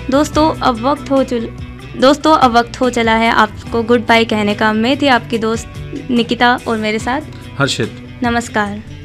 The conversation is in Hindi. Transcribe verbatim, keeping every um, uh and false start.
दोस्तों अब वक्त हो चुल दोस्तों अब वक्त हो चला है आपको गुड बाय कहने का। मैं थी आपकी दोस्त निकिता और मेरे साथ हर्षित। नमस्कार।